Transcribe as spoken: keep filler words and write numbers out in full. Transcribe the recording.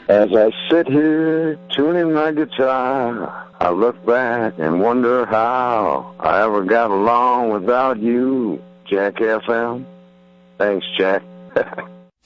As I sit here tuning my guitar, I look back and wonder how I ever got along without you, Jack F M. Thanks, Jack.